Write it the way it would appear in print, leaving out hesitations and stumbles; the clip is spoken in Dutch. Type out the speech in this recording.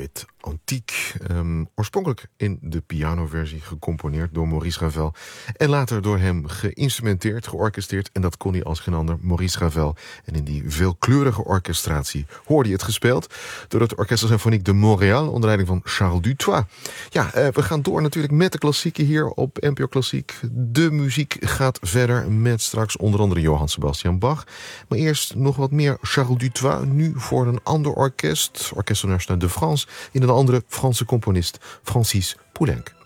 met Antique. Oorspronkelijk in de pianoversie gecomponeerd door Maurice Ravel. En later door hem geïnstrumenteerd, georchestreerd. En dat kon hij als geen ander, Maurice Ravel. En in die veelkleurige orchestratie hoorde je het gespeeld door het Orchestre Symphonique de Montréal onder leiding van Charles Dutoit. Ja, we gaan door natuurlijk met de klassieken hier op NPO Klassiek. De muziek gaat verder met straks onder andere Johann Sebastian Bach. Maar eerst nog wat meer Charles Dutoit. Nu voor een ander orkest, Orchestre National de France, in een andere Franse componist, Francis Poulenc.